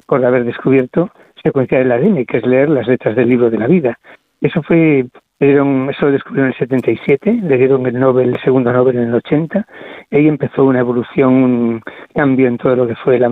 por haber descubierto secuenciar el ADN, que es leer las letras del libro de la vida. Eso lo descubrió en el 77, le dieron el segundo Nobel en el 80, y ahí empezó una evolución, un cambio en todo lo que fue la